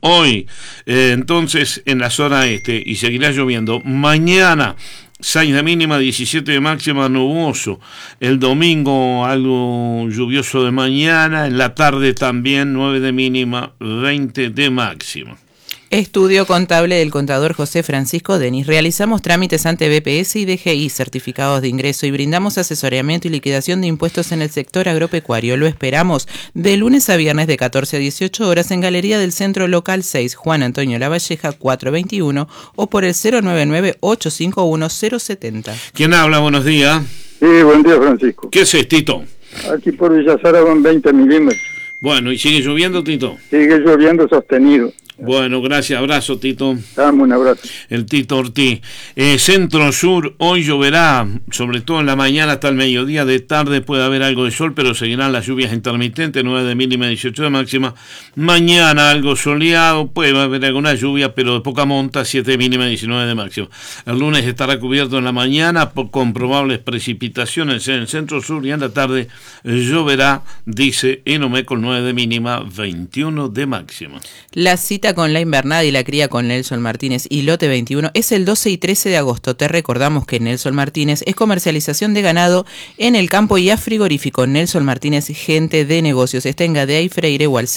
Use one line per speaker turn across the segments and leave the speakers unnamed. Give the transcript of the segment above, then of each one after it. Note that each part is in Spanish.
hoy, entonces en la zona este, y seguirá lloviendo. Mañana 6 de mínima, 17 de máxima, nuboso. El domingo algo lluvioso de mañana, en la tarde también 9 de mínima, 20 de máxima.
Estudio contable del contador José Francisco Denis. Realizamos trámites ante BPS y DGI, certificados de ingreso, y brindamos asesoramiento y liquidación de impuestos en el sector agropecuario. Lo esperamos de lunes a viernes de 14 a 18 horas en Galería del Centro Local 6, Juan Antonio Lavalleja 421, o por el 099-851-070.
¿Quién habla? Buenos días.
Sí, buen día, Francisco.
¿Qué es, Tito?
Aquí por Villa Zaragoza 20 milímetros.
Bueno, ¿y sigue lloviendo, Tito?
Sigue lloviendo sostenido.
Bueno, gracias, abrazo, Tito.
Dame un abrazo.
El Tito Ortiz. Centro-sur, hoy lloverá, sobre todo en la mañana hasta el mediodía. De tarde puede haber algo de sol, pero seguirán las lluvias intermitentes, 9 de mínima, 18 de máxima. Mañana algo soleado, puede haber alguna lluvia, pero de poca monta, 7 de mínima, 19 de máxima. El lunes estará cubierto en la mañana con probables precipitaciones en el centro-sur, y en la tarde lloverá, dice Enomeco, 9 de mínima, 21 de máxima.
La cita con la invernada y la cría con Nelson Martínez y Lote 21 es el 12 y 13 de agosto. Te recordamos que Nelson Martínez es comercialización de ganado en el campo y a frigorífico. Nelson Martínez, gente de negocios. Está en Gadea y Freire o al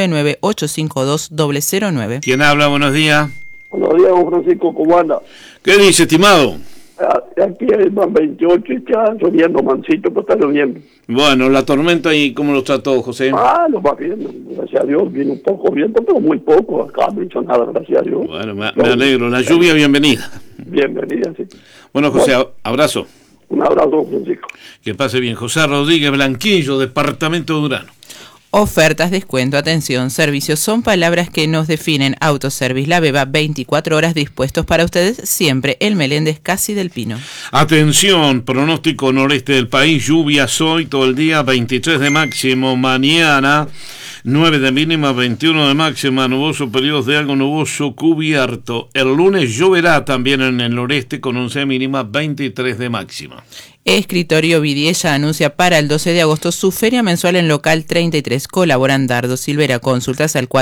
099-852-009.
¿Quién habla? Buenos días.
Buenos días, don Francisco, ¿cómo anda?
¿Qué dice, estimado?
Aquí es más 28 y está lloviendo mansito, pero está lloviendo.
Bueno, la tormenta, ¿y cómo lo trató, José?
Lo va viendo, gracias a Dios. Viene un poco viento, pero muy poco. Acá no hizo nada, gracias a Dios.
Bueno, me alegro. La lluvia, bienvenida.
Bienvenida, sí.
Bueno, José, abrazo.
Un abrazo, Francisco.
Que pase bien. José Rodríguez Blanquillo, departamento de Durano.
Ofertas, descuento, atención, servicios son palabras que nos definen. Autoservice La Beba, 24 horas dispuestos para ustedes siempre. El Meléndez Casi del Pino.
Atención, pronóstico noreste del país, lluvias hoy todo el día, 23 de máximo, mañana 9 de mínima, 21 de máxima, nuboso, periodos de algo nuboso cubierto. El lunes lloverá también en el noreste con 11 de mínima, 23 de máxima.
Escritorio Vidiella anuncia para el 12 de agosto su feria mensual en local 33. Colaboran Dardo Silvera. Consultas al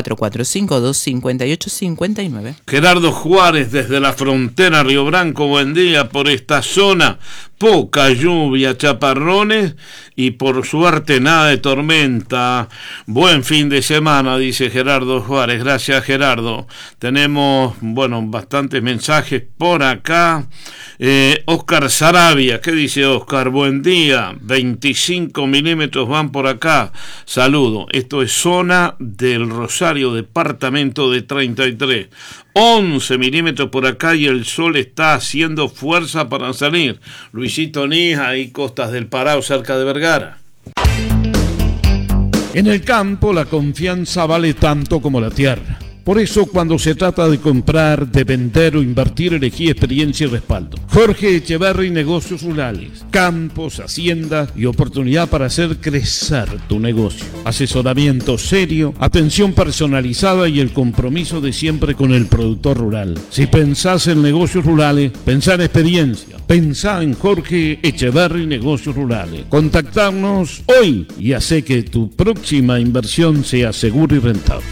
4452-5859.
Gerardo Juárez desde la frontera Río Branco, buen día por esta zona. Poca lluvia, chaparrones y por suerte nada de tormenta. Buen fin de semana, dice Gerardo Juárez. Gracias, Gerardo. Tenemos, bastantes mensajes por acá. Oscar Sarabia, ¿qué dice Oscar? Buen día, 25 milímetros van por acá. Saludo. Esto es zona del Rosario, departamento de 33. 11 milímetros por acá y el sol está haciendo fuerza para salir. Luisito Nija y Costas del Parao, cerca de Vergara.
En el campo la confianza vale tanto como la tierra. Por eso, cuando se trata de comprar, de vender o invertir, elegí experiencia y respaldo. Jorge Echeverri, Negocios Rurales, campos, haciendas y oportunidad para hacer crecer tu negocio. Asesoramiento serio, atención personalizada y el compromiso de siempre con el productor rural. Si pensás en negocios rurales, pensá en experiencia. Pensá en Jorge Echeverri, Negocios Rurales. Contactarnos hoy y hace que tu próxima inversión sea segura y rentable.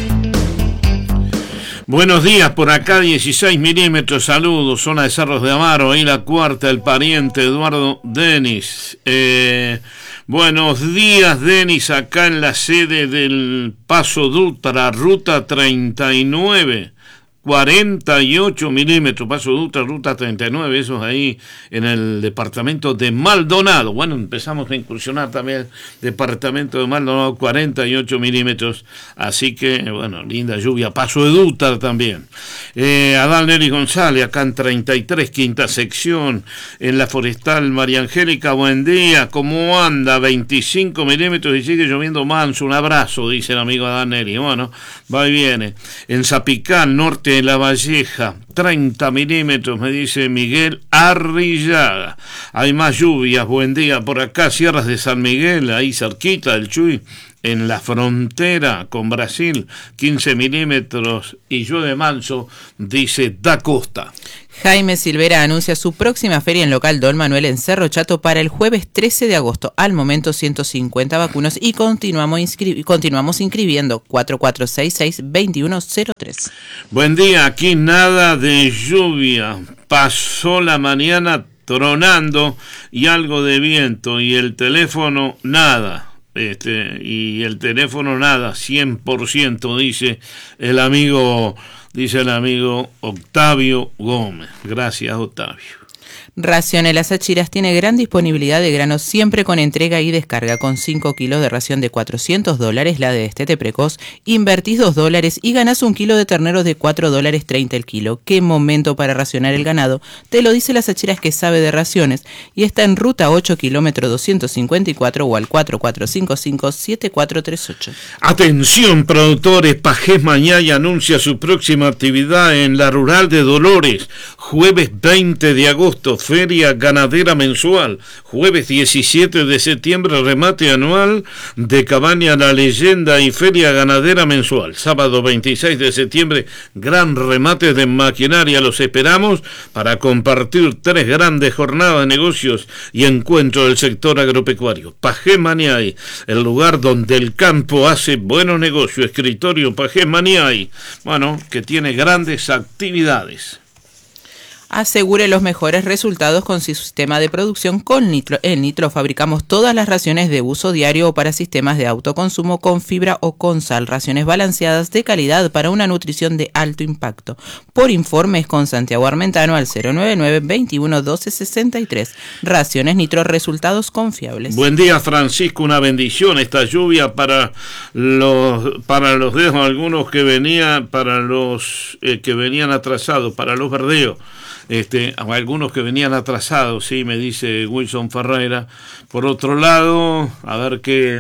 Buenos días, por acá 16 milímetros, saludos, zona de Cerros de Amaro, ahí la cuarta, el pariente Eduardo Denis. Buenos días, Denis, acá en la sede del Paso Dutra, ruta 39. 48 milímetros, Paso Dutra, ruta 39, eso es ahí en el departamento de Maldonado. Bueno, empezamos a incursionar también departamento de Maldonado, 48 milímetros, así que, linda lluvia. Paso de Dutra también. Adán Neri González, acá en 33, quinta sección, en la Forestal María Angélica, buen día, ¿cómo anda? 25 milímetros y sigue lloviendo manso, un abrazo, dice el amigo Adán Neri. Bueno, va y viene. En Zapicán, norte de La Valleja, 30 milímetros, me dice Miguel Arrillaga. Hay más lluvias, buen día por acá, Sierras de San Miguel, ahí cerquita del Chuy, en la frontera con Brasil, 15 milímetros y llueve manso, dice Da Costa.
Jaime Silvera anuncia su próxima feria en local Don Manuel en Cerro Chato para el jueves 13 de agosto. Al momento 150 vacunos y continuamos inscribiendo 4466-2103.
Buen día, aquí nada de lluvia. Pasó la mañana tronando y algo de viento y el teléfono nada. Y el teléfono nada, 100%, dice el amigo Octavio Gómez. Gracias, Octavio.
Raciones Las Achiras tiene gran disponibilidad de granos siempre con entrega y descarga. Con 5 kilos de ración de $400, la de destete precoz, invertís $2 y ganás 1 kilo de terneros de $4.30 el kilo. ¿Qué momento para racionar el ganado? Te lo dice Las Achiras, que sabe de raciones, y está en ruta 8 kilómetro 254 o al 4455-7438.
Atención, productores, Pajés Mañay anuncia su próxima actividad en la Rural de Dolores, jueves 20 de agosto. Feria ganadera mensual, jueves 17 de septiembre, remate anual de Cabaña La Leyenda y feria ganadera mensual. Sábado 26 de septiembre, gran remate de maquinaria. Los esperamos para compartir 3 grandes jornadas de negocios y encuentro del sector agropecuario. Pajés Mañay, el lugar donde el campo hace buenos negocios. Escritorio Pajés Mañay, bueno, que tiene grandes actividades.
Asegure los mejores resultados con su sistema de producción con Nitro. En Nitro fabricamos todas las raciones de uso diario o para sistemas de autoconsumo con fibra o con sal. Raciones balanceadas de calidad para una nutrición de alto impacto. Por informes con Santiago Armentano al 099-2112-63. Raciones Nitro, resultados confiables.
Buen día, Francisco, una bendición esta lluvia para los dedos, algunos que venían, para los que venían atrasados, para los verdeos. Algunos que venían atrasados, sí, me dice Wilson Ferreira. Por otro lado, a ver qué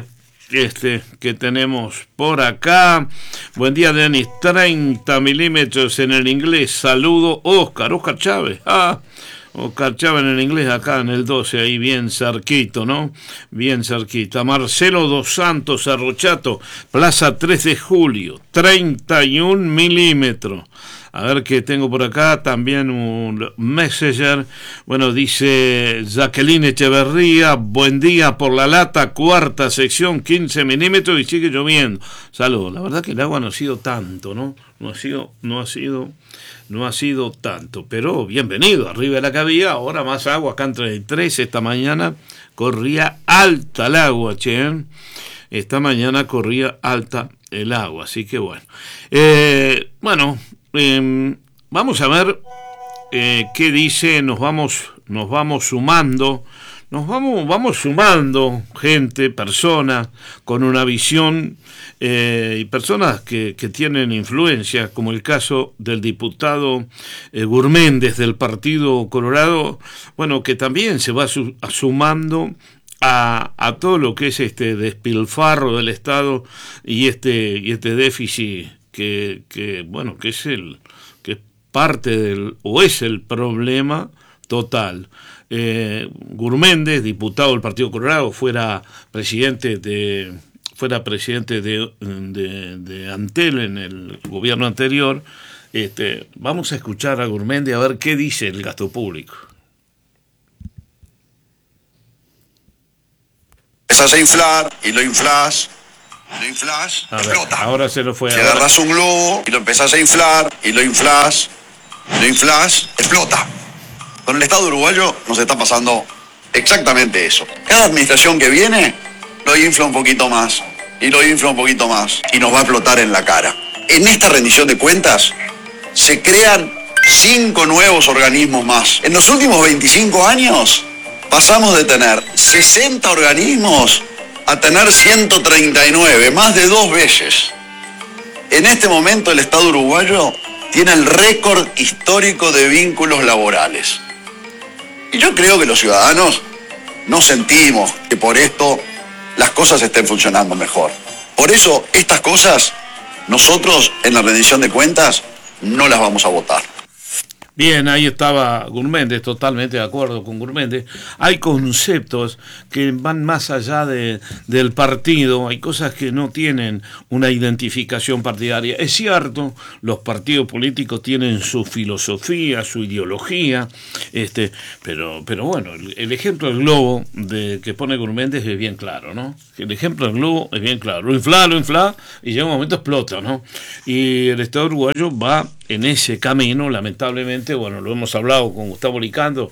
tenemos por acá. Buen día, Denis, 30 milímetros en el inglés. Saludo, Oscar Chávez. Oscar Chávez en el inglés, acá en el 12, ahí bien cerquito, ¿no? Bien cerquita. Marcelo Dos Santos, Cerro Chato, Plaza 3 de Julio, 31 milímetros. A ver qué tengo por acá, también un messenger. Bueno, dice Jacqueline Echeverría, buen día por la lata, cuarta sección, 15 milímetros y sigue lloviendo. Saludos. La verdad que el agua no ha sido tanto, ¿no? No ha sido tanto, pero bienvenido, arriba de la cabilla, ahora más agua, acá en 33, esta mañana corría alta el agua, che. Esta mañana corría alta el agua, así que bueno. Vamos a ver qué dice, nos vamos sumando gente, personas con una visión y personas que tienen influencia, como el caso del diputado Gurméndez del Partido Colorado, bueno, que también se va sumando a todo lo que es este despilfarro del Estado y este déficit que es parte del, o es el problema total. Gurméndez, diputado del Partido Colorado, fuera presidente de Antel en el gobierno anterior. Vamos a escuchar a Gurméndez a ver qué dice el gasto público.
Empezás a inflar y lo inflás, explota.
Ahora se lo fue.
Si agarrás un globo y lo empezás a inflar y lo inflás, explota. Con el Estado uruguayo nos está pasando exactamente eso. Cada administración que viene lo infla un poquito más y lo infla un poquito más y nos va a explotar en la cara. En esta rendición de cuentas se crean 5 nuevos organismos más. En los últimos 25 años pasamos de tener 60 organismos a tener 139, más de 2 veces. En este momento el Estado uruguayo tiene el récord histórico de vínculos laborales. Y yo creo que los ciudadanos no sentimos que por esto las cosas estén funcionando mejor. Por eso estas cosas nosotros en la rendición de cuentas no las vamos a votar.
Bien, ahí estaba Gurméndez, totalmente de acuerdo con Gurméndez. Hay conceptos que van más allá del partido, hay cosas que no tienen una identificación partidaria. Es cierto, los partidos políticos tienen su filosofía, su ideología, pero bueno, el ejemplo del globo que pone Gurméndez es bien claro, ¿no? El ejemplo del globo es bien claro. Lo infla, y llega un momento explota, ¿no? Y el Estado uruguayo va en ese camino, lamentablemente. Bueno, lo hemos hablado con Gustavo Licando,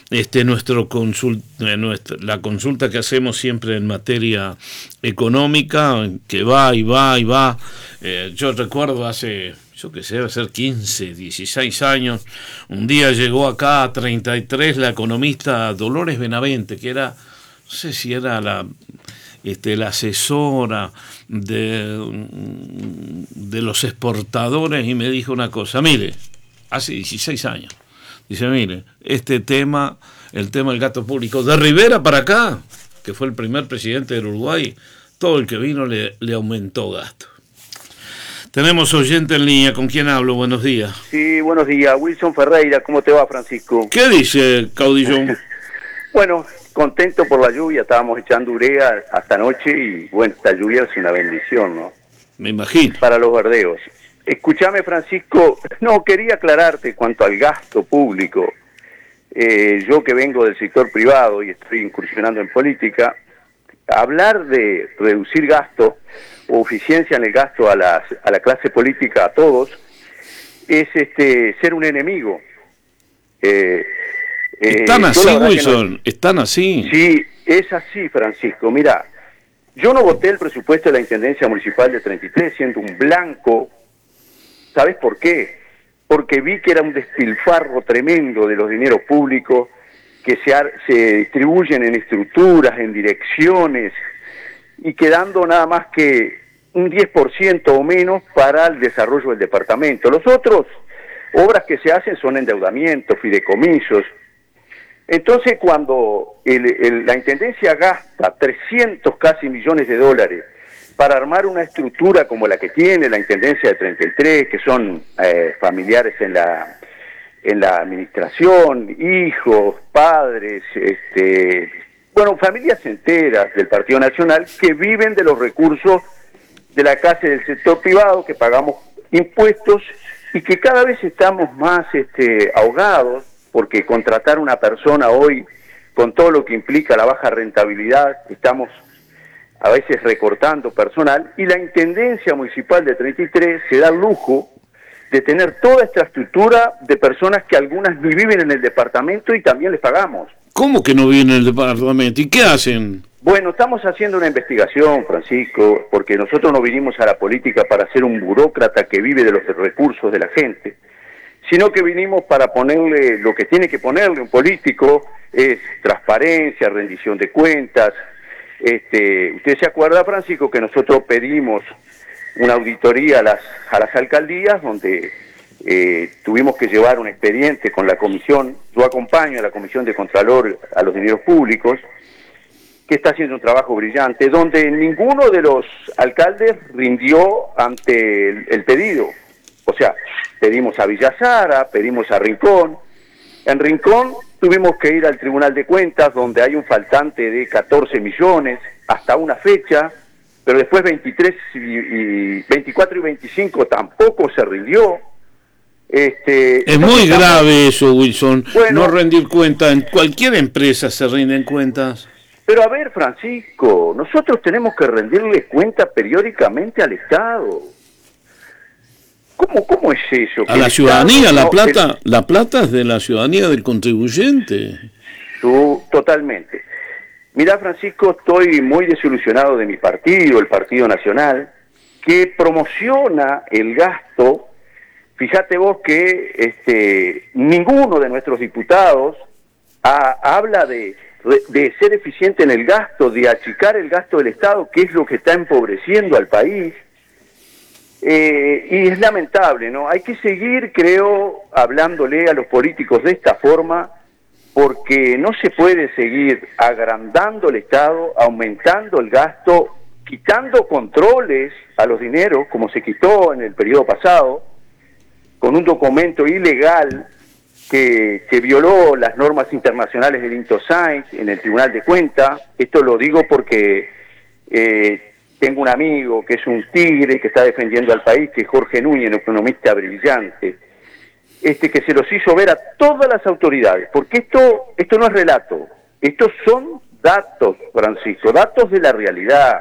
la consulta que hacemos siempre en materia económica, que va y va y va. Yo recuerdo hace, debe ser 15, 16 años, un día llegó acá a 33 la economista Dolores Benavente, que era, no sé si era la asesora de los exportadores, y me dijo una cosa, mire, hace 16 años, dice, mire, el tema del gasto público, de Rivera para acá, que fue el primer presidente del Uruguay, todo el que vino le aumentó gasto. Tenemos oyente en línea, ¿con quién hablo? Buenos días.
Sí, buenos días, Wilson Ferreira, ¿cómo te va, Francisco?
¿Qué dice, caudillo?
Bueno, contento por la lluvia, estábamos echando urea hasta anoche y bueno, esta lluvia es una bendición, ¿no?
Me imagino.
Para los verdeos. Escúchame, Francisco, no, quería aclararte cuanto al gasto público. Yo que vengo del sector privado y estoy incursionando en política, hablar de reducir gasto o eficiencia en el gasto a la clase política, a todos, es ser un enemigo.
Están así, Wilson, están así.
Sí, es así, Francisco. Mira, yo no voté el presupuesto de la Intendencia Municipal de 33 siendo un blanco. ¿Sabes por qué? Porque vi que era un despilfarro tremendo de los dineros públicos que se distribuyen en estructuras, en direcciones, y quedando nada más que un 10% o menos para el desarrollo del departamento. Los otros, obras que se hacen son endeudamientos, fideicomisos. Entonces, cuando la Intendencia gasta 300 casi millones de dólares para armar una estructura como la que tiene la Intendencia de 33, que son familiares en la administración, hijos, padres, familias enteras del Partido Nacional que viven de los recursos de la clase del sector privado, que pagamos impuestos y que cada vez estamos más ahogados, porque contratar una persona hoy, con todo lo que implica la baja rentabilidad, estamos a veces recortando personal, y la Intendencia Municipal de 33 se da el lujo de tener toda esta estructura de personas que algunas ni viven en el departamento y también les pagamos.
¿Cómo que no viven en el departamento? ¿Y qué hacen?
Bueno, estamos haciendo una investigación, Francisco, porque nosotros no vinimos a la política para ser un burócrata que vive de los recursos de la gente, sino que vinimos para ponerle lo que tiene que ponerle un político, es transparencia, rendición de cuentas. Usted se acuerda, Francisco, que nosotros pedimos una auditoría a las alcaldías, donde tuvimos que llevar un expediente con la comisión. Yo acompaño a la Comisión de Contralor a los Dineros Públicos, que está haciendo un trabajo brillante, donde ninguno de los alcaldes rindió ante el pedido. O sea, pedimos a Villa Sara, pedimos a Rincón. En Rincón tuvimos que ir al Tribunal de Cuentas, donde hay un faltante de 14 millones hasta una fecha, pero después 24 y 25 tampoco se rindió.
Es muy grave eso, Wilson, bueno, no rendir cuenta. En cualquier empresa se rinden cuentas.
Pero a ver, Francisco, nosotros tenemos que rendirle cuenta periódicamente al Estado. ¿Cómo es eso?
A la ciudadanía, la plata es de la ciudadanía, del contribuyente.
Totalmente. Mirá, Francisco, estoy muy desilusionado de mi partido, el Partido Nacional, que promociona el gasto. Fíjate vos que ninguno de nuestros diputados habla de ser eficiente en el gasto, de achicar el gasto del Estado, que es lo que está empobreciendo al país. Y es lamentable, ¿no? Hay que seguir, creo, hablándole a los políticos de esta forma, porque no se puede seguir agrandando el Estado, aumentando el gasto, quitando controles a los dineros, como se quitó en el periodo pasado, con un documento ilegal que violó las normas internacionales del Intosai en el Tribunal de Cuentas. Esto lo digo porque tengo un amigo que es un tigre que está defendiendo al país, que es Jorge Núñez, un economista brillante, que se los hizo ver a todas las autoridades, porque esto no es relato, estos son datos, Francisco, datos de la realidad.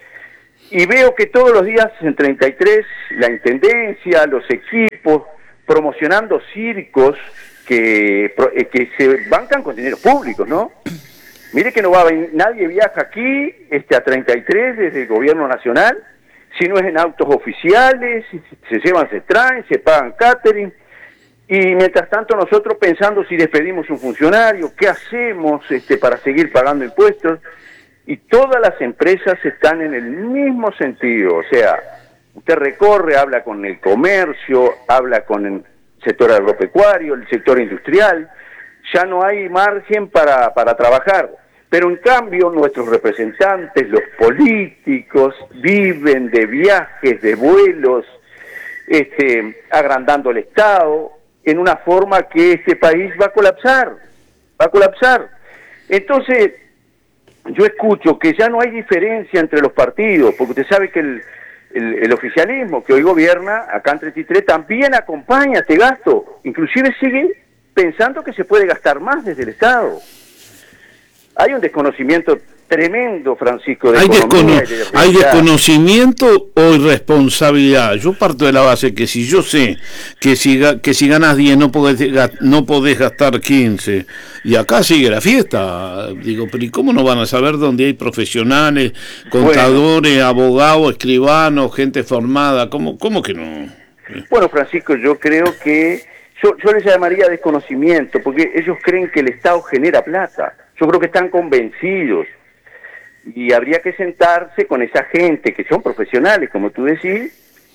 Y veo que todos los días en 33 la Intendencia, los equipos, promocionando circos que se bancan con dinero público, ¿no? Mire que no va a venir, nadie viaja aquí a 33 desde el gobierno nacional, si no es en autos oficiales, se llevan, se traen, se pagan catering, y mientras tanto nosotros pensando si despedimos un funcionario, qué hacemos para seguir pagando impuestos, y todas las empresas están en el mismo sentido. O sea, usted recorre, habla con el comercio, habla con el sector agropecuario, el sector industrial, ya no hay margen para trabajar. Pero en cambio nuestros representantes, los políticos, viven de viajes, de vuelos, agrandando el Estado, en una forma que este país va a colapsar. Entonces, yo escucho que ya no hay diferencia entre los partidos, porque usted sabe que el oficialismo que hoy gobierna, acá en 33, también acompaña este gasto, inclusive sigue pensando que se puede gastar más desde el Estado. Hay un desconocimiento tremendo, Francisco, de economía y de realidad.
¿Hay desconocimiento o irresponsabilidad? Yo parto de la base que si yo sé que si ganas 10 no podés gastar 15, y acá sigue la fiesta, digo, pero ¿y cómo no van a saber dónde hay profesionales, contadores, abogados, escribanos, gente formada? ¿Cómo que no?
Bueno, Francisco, yo creo que yo les llamaría desconocimiento, porque ellos creen que el Estado genera plata. Yo creo que están convencidos. Y habría que sentarse con esa gente que son profesionales, como tú decís,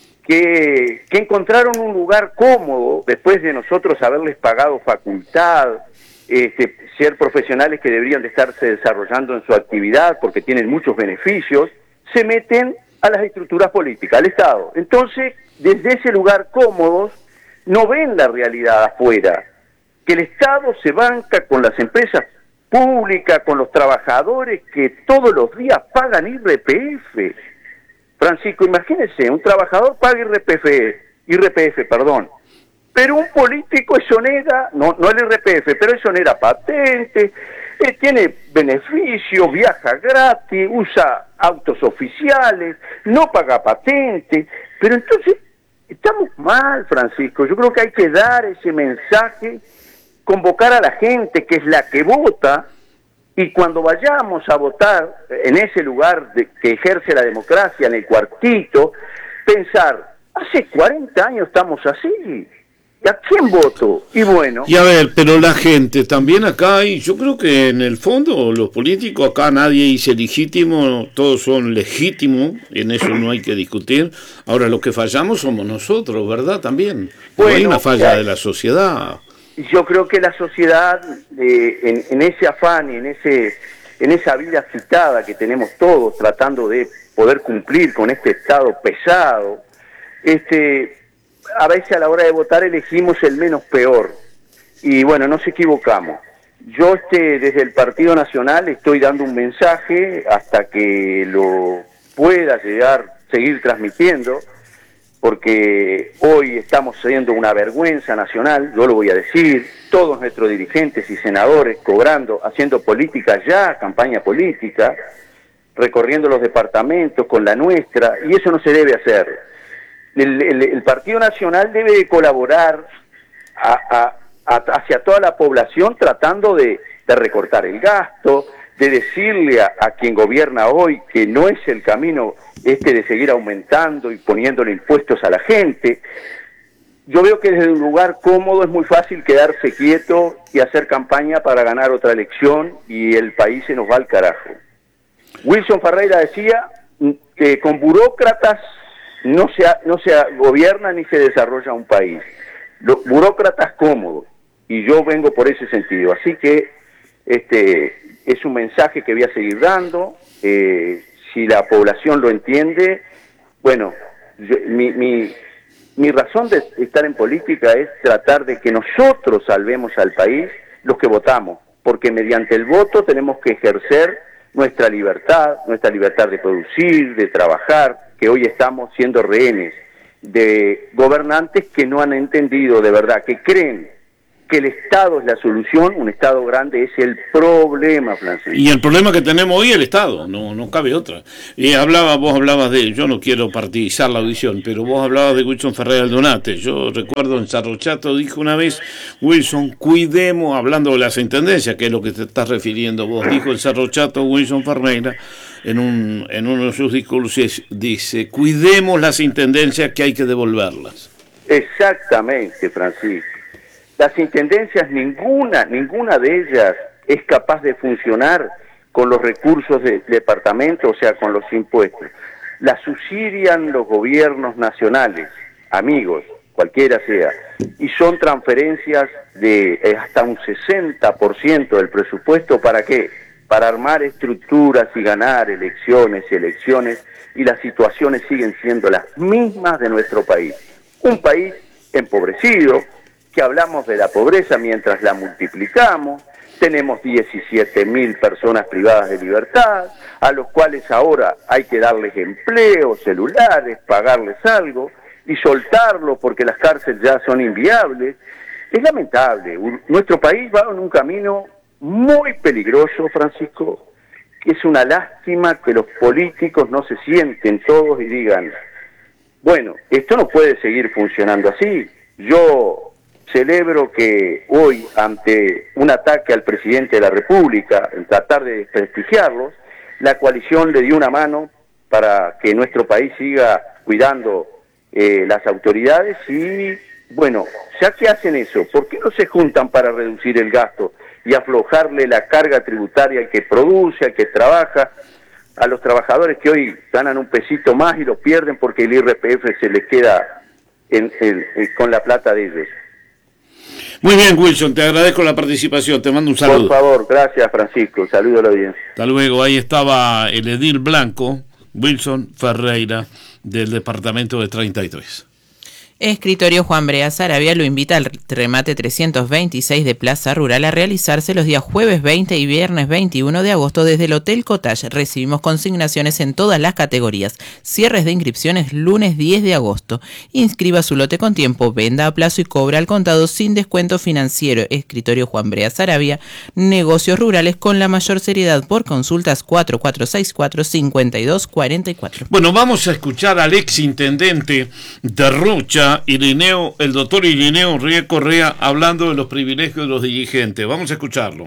que encontraron un lugar cómodo después de nosotros haberles pagado facultad, ser profesionales que deberían de estarse desarrollando en su actividad porque tienen muchos beneficios, se meten a las estructuras políticas, al Estado. Entonces, desde ese lugar cómodos, no ven la realidad afuera, que el Estado se banca con las empresas pública, con los trabajadores que todos los días pagan IRPF. Francisco, imagínense, un trabajador paga IRPF, pero un político exonera, no el IRPF, pero exonera patente, tiene beneficios, viaja gratis, usa autos oficiales, no paga patente, pero entonces estamos mal, Francisco. Yo creo que hay que dar ese mensaje, convocar a la gente que es la que vota, y cuando vayamos a votar en ese lugar que ejerce la democracia, en el cuartito, pensar, hace 40 años estamos así, ¿y a quién voto? Y bueno...
Y a ver, pero la gente también acá, y yo creo que en el fondo los políticos acá nadie dice legítimo, todos son legítimos, en eso no hay que discutir. Ahora, los que fallamos somos nosotros, ¿verdad? También. Bueno, hay una falla de la sociedad.
Yo creo que la sociedad, en ese afán y en esa vida agitada que tenemos todos, tratando de poder cumplir con este Estado pesado, a veces a la hora de votar elegimos el menos peor. Y bueno, nos equivocamos. Yo desde el Partido Nacional estoy dando un mensaje hasta que lo pueda seguir transmitiendo, porque hoy estamos siendo una vergüenza nacional, yo lo voy a decir, todos nuestros dirigentes y senadores haciendo política ya, campaña política, recorriendo los departamentos con la nuestra, y eso no se debe hacer. El Partido Nacional debe colaborar hacia toda la población tratando de recortar el gasto, de decirle a quien gobierna hoy que no es el camino de seguir aumentando y poniéndole impuestos a la gente. Yo veo que desde un lugar cómodo es muy fácil quedarse quieto y hacer campaña para ganar otra elección y el país se nos va al carajo. Wilson Ferreira decía que con burócratas no se gobierna ni se desarrolla un país. Los burócratas cómodos, y yo vengo por ese sentido. Así que es un mensaje que voy a seguir dando. Si la población lo entiende, bueno, Mi razón de estar en política es tratar de que nosotros salvemos al país, los que votamos, porque mediante el voto tenemos que ejercer nuestra libertad de producir, de trabajar, que hoy estamos siendo rehenes de gobernantes que no han entendido de verdad, que creen que el Estado es la solución, un Estado grande es el problema, Francisco.
Y el problema que tenemos hoy es el Estado, no cabe otra. Y vos hablabas de, yo no quiero partidizar la audición, pero vos hablabas de Wilson Ferreira Aldunate. Yo recuerdo en Cerro Chato dijo una vez, Wilson, cuidemos, hablando de las intendencias, que es lo que te estás refiriendo vos, dijo en Cerro Chato Wilson Ferreira, en uno de sus discursos, dice, cuidemos las intendencias que hay que devolverlas.
Exactamente, Francisco. Las intendencias, ninguna de ellas es capaz de funcionar con los recursos del departamento, o sea, con los impuestos. Las subsidian los gobiernos nacionales, amigos, cualquiera sea, y son transferencias de hasta un 60% del presupuesto, ¿para qué? Para armar estructuras y ganar elecciones, y las situaciones siguen siendo las mismas de nuestro país. Un país empobrecido, que hablamos de la pobreza mientras la multiplicamos, tenemos 17.000 personas privadas de libertad, a los cuales ahora hay que darles empleo, celulares, pagarles algo y soltarlos porque las cárceles ya son inviables. Es lamentable, nuestro país va en un camino muy peligroso, Francisco, que es una lástima que los políticos no se sienten todos y digan, bueno, esto no puede seguir funcionando así. Yo celebro que hoy, ante un ataque al presidente de la República, en tratar de desprestigiarlos, la coalición le dio una mano para que nuestro país siga cuidando las autoridades y, bueno, ya que hacen eso, ¿por qué no se juntan para reducir el gasto y aflojarle la carga tributaria al que produce, al que trabaja, a los trabajadores que hoy ganan un pesito más y lo pierden porque el IRPF se les queda con la plata de ellos?
Muy bien, Wilson, te agradezco la participación, te mando un saludo.
Por favor, gracias, Francisco, saludo a la audiencia.
Hasta luego, ahí estaba el edil blanco, Wilson Ferreira, del departamento de 33.
Escritorio Juan Brea Saravia lo invita al remate 326 de Plaza Rural a realizarse los días jueves 20 y viernes 21 de agosto desde el Hotel Cottage. Recibimos consignaciones en todas las categorías. Cierres de inscripciones lunes 10 de agosto. Inscriba su lote con tiempo, venda a plazo y cobra al contado sin descuento financiero. Escritorio Juan Brea Saravia, negocios rurales con la mayor seriedad. Por consultas 4464-5244.
Bueno, vamos a escuchar al ex intendente de Rocha, el doctor Irineo Ríe Correa, hablando de los privilegios de los dirigentes. Vamos a escucharlo.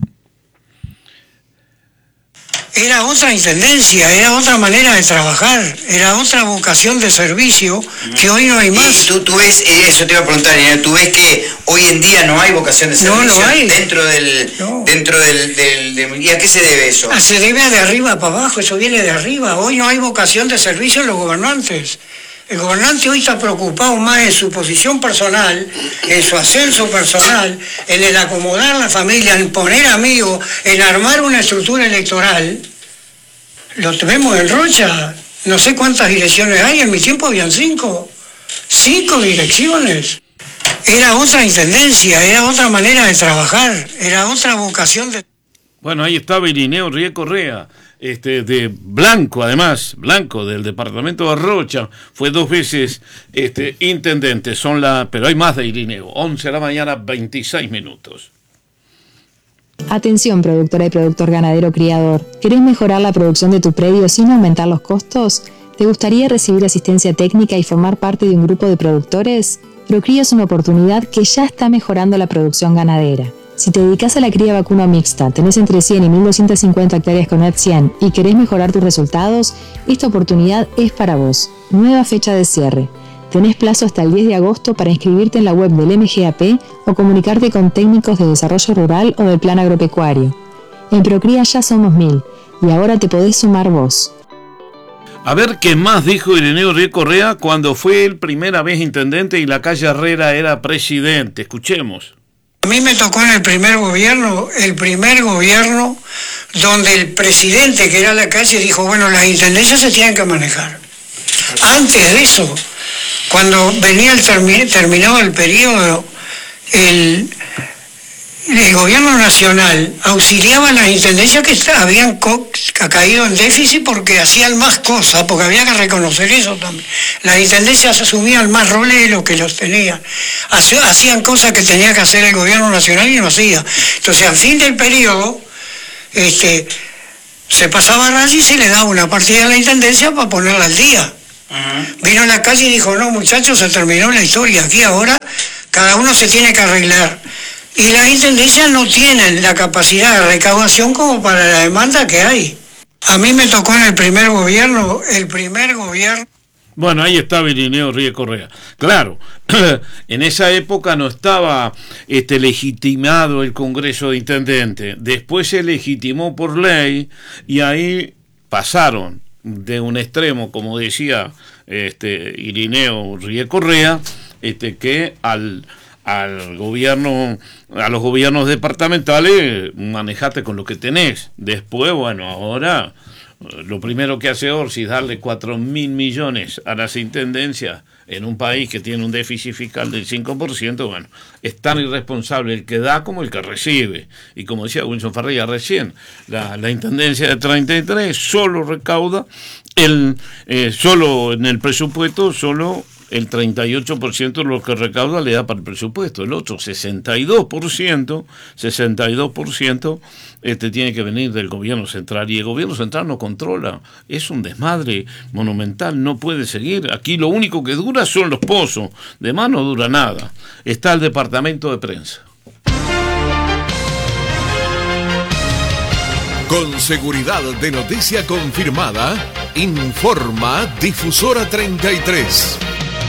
Era otra intendencia, era otra manera de trabajar, era otra vocación de servicio que hoy no hay más.
Y tú ves, eso te iba a preguntar, tú ves que hoy en día no hay vocación de servicio.
No hay.
Dentro del ¿y a qué se debe eso?
Se debe de arriba para abajo, eso viene de arriba. Hoy no hay vocación de servicio en los gobernantes. El gobernante hoy está preocupado más en su posición personal, en su ascenso personal, en el acomodar a la familia, en poner amigos, en armar una estructura electoral. Lo tenemos en Rocha, no sé cuántas direcciones hay, en mi tiempo habían 5 direcciones. Era otra intendencia, era otra manera de trabajar, era otra vocación de...
Bueno, ahí estaba Irineo Ríe Correa, de Blanco, además, Blanco, del departamento de Rocha, fue 2 veces intendente, pero hay más de Irineo, 11 de la mañana, 26 minutos.
Atención, productora y productor ganadero criador. ¿Querés mejorar la producción de tu predio sin aumentar los costos? ¿Te gustaría recibir asistencia técnica y formar parte de un grupo de productores? Procría es una oportunidad que ya está mejorando la producción ganadera. Si te dedicas a la cría vacuna mixta, tenés entre 100 y 1250 hectáreas con NET 100 y querés mejorar tus resultados, esta oportunidad es para vos. Nueva fecha de cierre. Tenés plazo hasta el 10 de agosto para inscribirte en la web del MGAP o comunicarte con técnicos de desarrollo rural o del plan agropecuario. En Procría ya somos 1000 y ahora te podés sumar vos.
A ver qué más dijo Irineo Ríe Correa cuando fue el primera vez intendente y la calle Herrera era presidente. Escuchemos.
A mí me tocó en el primer gobierno donde el presidente, que era la calle, dijo, bueno, las intendencias se tienen que manejar. Antes de eso, cuando venía terminado el periodo, el gobierno nacional auxiliaba a las intendencias que habían caído en déficit porque hacían más cosas, porque había que reconocer eso también. Las intendencias asumían más roles de los que los tenían. Hacían cosas que tenía que hacer el gobierno nacional y no hacía. Entonces, al fin del periodo, se pasaba a raya y se le daba una partida a la intendencia para ponerla al día. Vino a la calle y dijo, no muchachos, se terminó la historia, aquí ahora cada uno se tiene que arreglar. Y las intendencias no tienen la capacidad de recaudación como para la demanda que hay. A mí me tocó en el primer gobierno.
Bueno, ahí estaba Irineo Ríos Correa. Claro, en esa época no estaba legitimado el Congreso de Intendentes. Después se legitimó por ley y ahí pasaron de un extremo, como decía Irineo Ríos Correa, que al gobierno, a los gobiernos departamentales, manejate con lo que tenés. Después, bueno, ahora lo primero que hace Orsi es darle 4.000 millones a las intendencias en un país que tiene un déficit fiscal del 5%. Bueno, es tan irresponsable el que da como el que recibe. Y como decía Wilson Farrilla recién, la intendencia de 33 solo recauda solo en el presupuesto, solo el 38% de lo que recauda le da para el presupuesto. El otro 62% tiene que venir del gobierno central, y el gobierno central no controla. Es un desmadre monumental, no puede seguir. Aquí lo único que dura son los pozos, de más no dura nada. Está el departamento de prensa.
Con seguridad de noticia confirmada, informa Difusora 33.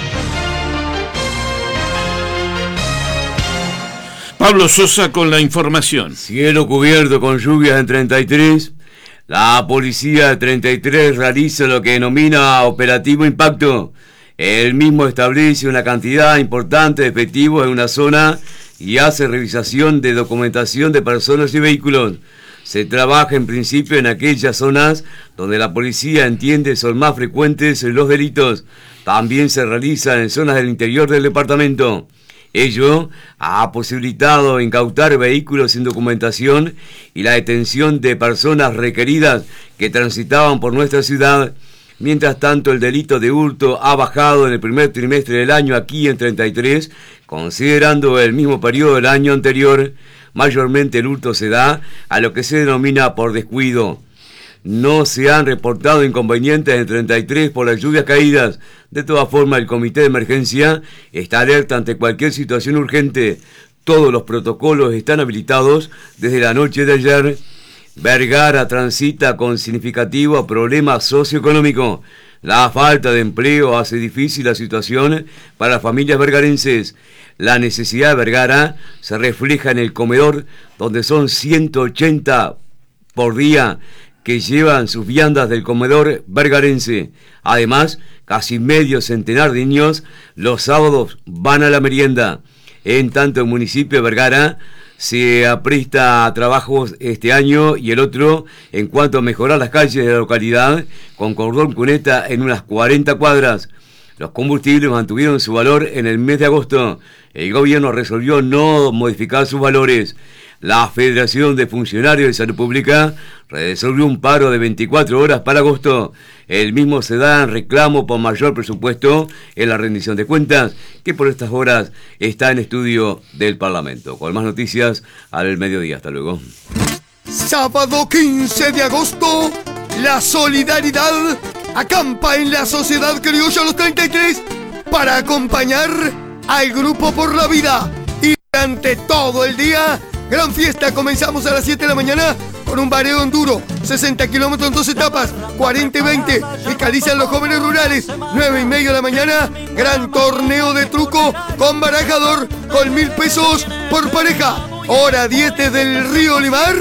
Pablo Sosa con la información.
Cielo cubierto con lluvias en 33. La policía de 33 realiza lo que denomina operativo impacto. El mismo establece una cantidad importante de efectivos en una zona y hace revisación de documentación de personas y vehículos. Se trabaja en principio en aquellas zonas donde la policía entiende son más frecuentes los delitos. También se realizan en zonas del interior del departamento. Ello ha posibilitado incautar vehículos sin documentación y la detención de personas requeridas que transitaban por nuestra ciudad. Mientras tanto, el delito de hurto ha bajado en el primer trimestre del año aquí en 33, considerando el mismo periodo del año anterior. Mayormente el hurto se da a lo que se denomina por descuido. No se han reportado inconvenientes en 33 por las lluvias caídas. De todas formas, el comité de emergencia está alerta ante cualquier situación urgente. Todos los protocolos están habilitados desde la noche de ayer. Vergara transita con significativo problema socioeconómico. La falta de empleo hace difícil la situación para las familias vergarenses. La necesidad de Vergara se refleja en el comedor, donde son 180 por día que llevan sus viandas del comedor vergarense. Además, casi medio centenar de niños los sábados van a la merienda. En tanto, el municipio de Vergara se apresta a trabajos este año y el otro en cuanto a mejorar las calles de la localidad con cordón cuneta en unas 40 cuadras. Los combustibles mantuvieron su valor en el mes de agosto. El gobierno resolvió no modificar sus valores. La Federación de Funcionarios de Salud Pública resolvió un paro de 24 horas para agosto. El mismo se da en reclamo por mayor presupuesto en la rendición de cuentas, que por estas horas está en estudio del Parlamento. Con más noticias al mediodía. Hasta luego.
Sábado 15 de agosto, la solidaridad acampa en la Sociedad Criolla Los 33 para acompañar al Grupo por la Vida. Y durante todo el día, gran fiesta. Comenzamos a las 7 de la mañana con un bareo enduro, 60 kilómetros en 2 etapas, 40 y 20, fiscalizan los jóvenes rurales. 9:30 de la mañana, gran torneo de truco con barajador con 1.000 pesos por pareja. Hora 10 desde el Río Limar,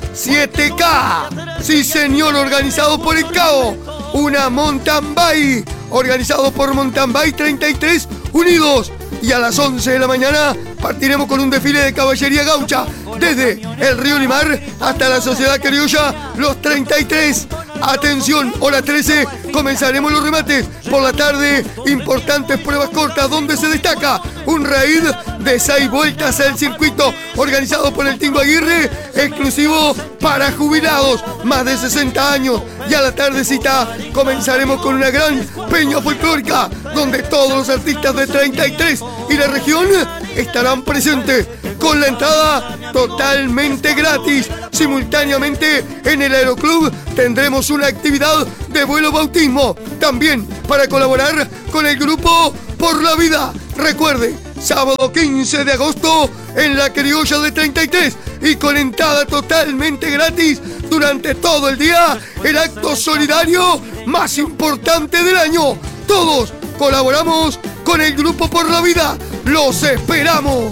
7K. Sí señor, organizado por el CAO. Una mountain bike, organizado por Mountain Bike 33 Unidos. Y a las 11 de la mañana partiremos con un desfile de caballería gaucha desde el Río Limar hasta la Sociedad Criolla Los 33. Atención, hora 13, comenzaremos los remates. Por la tarde, importantes pruebas cortas donde se destaca un raid de 6 vueltas al circuito organizado por el Tingo Aguirre, exclusivo para jubilados más de 60 años. Y a la tardecita comenzaremos con una gran peña folclórica donde todos los artistas de 33 y la región estarán presentes con la entrada totalmente gratis. Simultáneamente en el Aeroclub tendremos una actividad de vuelo bautismo, también para colaborar con el grupo Por la Vida. Recuerde, sábado 15 de agosto en la Criolla de 33 y con entrada totalmente gratis durante todo el día, el acto solidario más importante del año. Todos colaboramos con el grupo Por la Vida. ¡Los esperamos!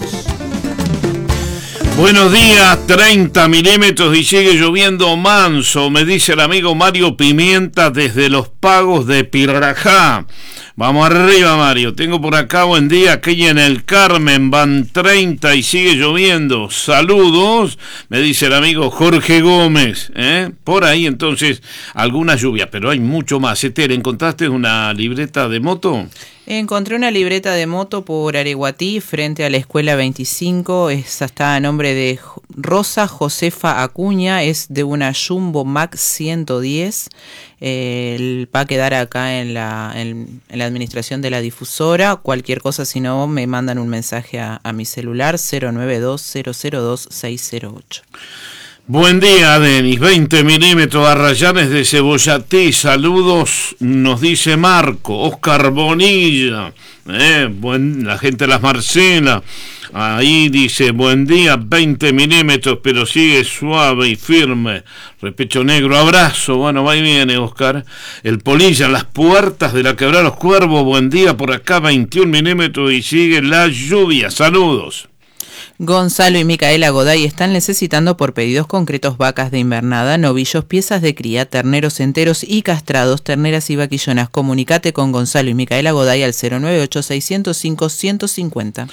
Buenos días, 30 milímetros y sigue lloviendo manso, me dice el amigo Mario Pimienta desde Los Pagos de Pirrajá. Vamos arriba, Mario. Tengo por acá, buen día, aquí en el Carmen van 30 y sigue lloviendo. Saludos, me dice el amigo Jorge Gómez. Por ahí entonces alguna lluvia, pero hay mucho más. Esther, ¿encontraste una libreta de moto?
Encontré una libreta de moto por Areguatí, frente a la Escuela 25. Esa está a nombre de Rosa Josefa Acuña, es de una Jumbo Max 110. Va a quedar acá en la administración de la difusora. Cualquier cosa, si no, me mandan un mensaje a mi celular 092-002-608.
Buen día, Denis. 20 milímetros a Rayanes de Cebollatí. Saludos, nos dice Marco. Oscar Bonilla. La gente de las Marcelas. Ahí dice, buen día, 20 milímetros, pero sigue suave y firme. Repecho negro, abrazo. Bueno, va y viene, Oscar. El Polilla, las puertas de la Quebrada Los Cuervos. Buen día, por acá, 21 milímetros y sigue la lluvia. Saludos.
Gonzalo y Micaela Goday están necesitando por pedidos concretos vacas de invernada, novillos, piezas de cría, terneros enteros y castrados, terneras y vaquillonas. Comunicate con Gonzalo y Micaela Goday al 098-605-150.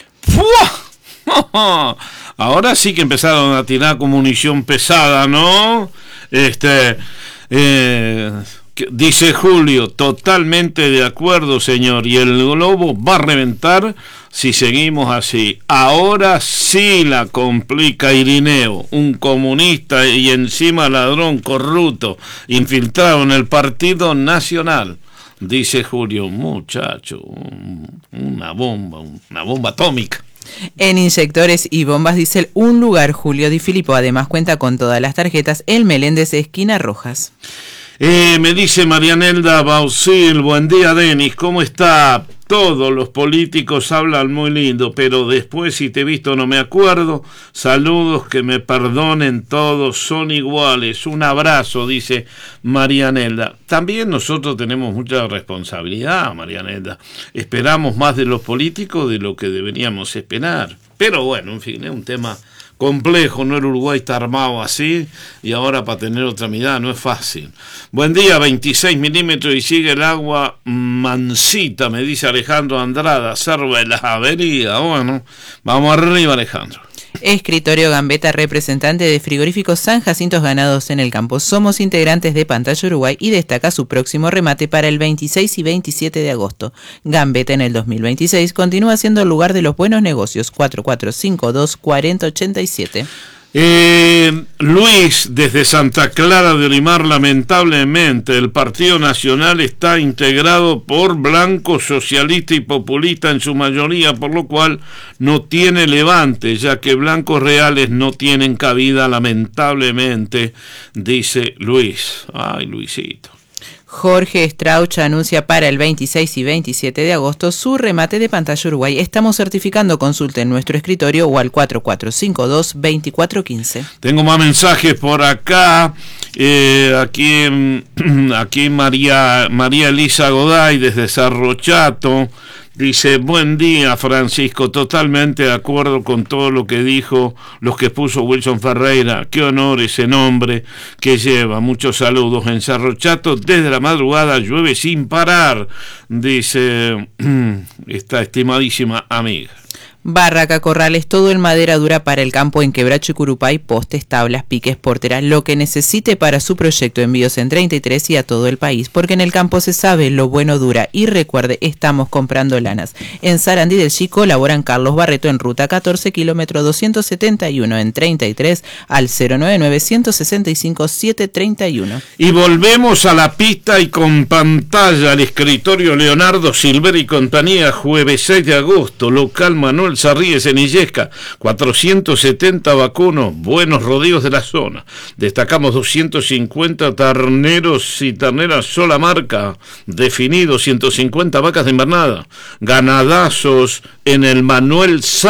Ahora sí que empezaron a tirar con munición pesada, ¿no? Dice Julio, totalmente de acuerdo, señor, y el globo va a reventar si seguimos así. Ahora sí la complica Irineo, un comunista y encima ladrón corrupto, infiltrado en el Partido Nacional. Dice Julio, muchacho, una bomba atómica.
En inyectores y bombas diésel, un lugar, Julio Di Filippo, además cuenta con todas las tarjetas, el Meléndez, esquina Rojas.
Me dice Marianelda Bausil, buen día, Denis, ¿cómo está? Todos los políticos hablan muy lindo, pero después si te he visto no me acuerdo. Saludos, que me perdonen todos, son iguales. Un abrazo, dice Marianelda. También nosotros tenemos mucha responsabilidad, Marianelda. Esperamos más de los políticos de lo que deberíamos esperar. Pero bueno, en fin, es un tema complejo, no, el Uruguay está armado así y ahora para tener otra mirada no es fácil. Buen día, 26 milímetros y sigue el agua mansita, me dice Alejandro Andrada, Cerro de las Averías. Bueno, vamos arriba, Alejandro.
Escritorio Gambetta, representante de Frigoríficos San Jacintos Ganados en el Campo. Somos integrantes de Pantalla Uruguay y destaca su próximo remate para el 26 y 27 de agosto. Gambetta en el 2026 continúa siendo el lugar de los buenos negocios. 4452-4087.
Luis, desde Santa Clara de Olimar, lamentablemente el Partido Nacional está integrado por blancos, socialistas y populistas en su mayoría, por lo cual no tiene levante, ya que blancos reales no tienen cabida, lamentablemente, dice Luis. Ay, Luisito.
Jorge Strauch anuncia para el 26 y 27 de agosto su remate de Pantalla Uruguay. Estamos certificando, consulten nuestro escritorio o al 4452-2415.
Tengo más mensajes por acá. Aquí María Elisa Goday desde Cerro Chato. Dice, buen día, Francisco, totalmente de acuerdo con todo lo que dijo, los que puso Wilson Ferreira. Qué honor ese nombre que lleva. Muchos saludos en Cerro Chato. Desde la madrugada llueve sin parar, dice esta estimadísima amiga.
Barraca, corrales, todo en madera dura para el campo en Quebracho y Curupay, postes, tablas, piques, porteras, lo que necesite para su proyecto. Envíos en 33 y a todo el país, porque en el campo se sabe, lo bueno dura. Y recuerde, estamos comprando lanas. En Sarandí del Chico laboran Carlos Barreto en ruta 14, kilómetro 271, en 33 al 099-165-731.
Y volvemos a la pista y con pantalla al escritorio Leonardo Silver y compañía, jueves 6 de agosto, local Manuel Sarríes en Illesca, 470 vacunos, buenos rodeos de la zona. Destacamos 250 terneros y terneras sola marca, definidos 150 vacas de invernada, ganadazos en el Manuel Sarríes.